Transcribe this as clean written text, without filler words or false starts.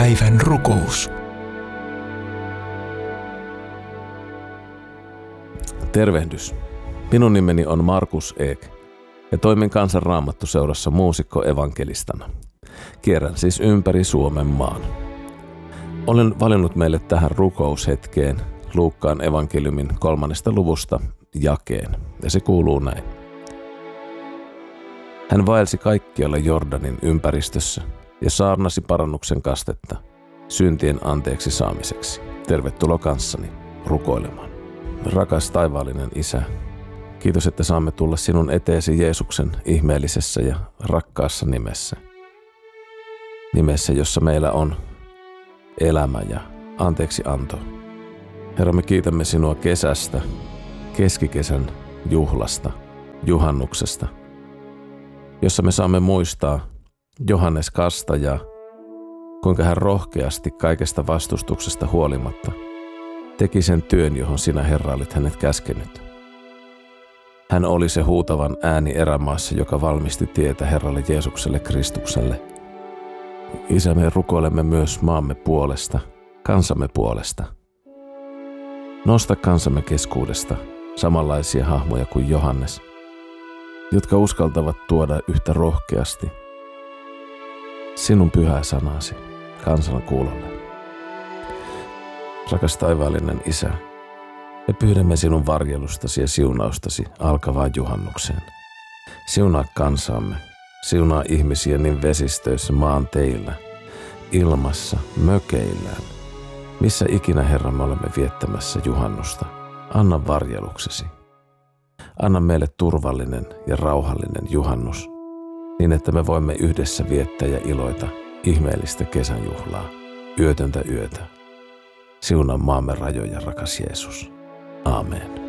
Päivän rukous. Tervehdys. Minun nimeni on Markus Eek ja toimin Kansan Raamattuseurassa muusikko-evankelistana. Kierrän siis ympäri Suomen maan. Olen valinnut meille tähän rukoushetkeen Luukkaan evankeliumin 3. luvusta jakeen, ja se kuuluu näin. Hän vaelsi kaikkialla Jordanin ympäristössä ja saarnasi parannuksen kastetta syntien anteeksi saamiseksi. Tervetuloa kanssani rukoilemaan. Rakas taivaallinen Isä, kiitos, että saamme tulla sinun eteesi Jeesuksen ihmeellisessä ja rakkaassa nimessä. Nimessä, jossa meillä on elämä ja anteeksi anto. Herra, me kiitämme sinua kesästä, keskikesän juhlasta, juhannuksesta, jossa me saamme muistaa Johannes Kastajaa, kuinka hän rohkeasti kaikesta vastustuksesta huolimatta teki sen työn, johon sinä, Herra, olit hänet käskenyt. Hän oli se huutavan ääni erämaassa, joka valmisti tietä Herralle Jeesukselle Kristukselle. Isä, me rukoilemme myös maamme puolesta, kansamme puolesta. Nosta kansamme keskuudesta samanlaisia hahmoja kuin Johannes, jotka uskaltavat tuoda yhtä rohkeasti sinun pyhää sanasi kansan kuulolle. Rakas taivaallinen Isä, me pyydämme sinun varjelustasi ja siunaustasi alkavaan juhannukseen. Siunaa kansaamme, siunaa ihmisiä niin vesistöissä, maan teillä, ilmassa, mökeillään. Missä ikinä, Herra, me olemme viettämässä juhannusta, anna varjeluksesi. Anna meille turvallinen ja rauhallinen juhannus, niin että me voimme yhdessä viettää ja iloita ihmeellistä kesänjuhlaa, yötöntä yötä. Siunaa maamme rajoja, rakas Jeesus. Aamen.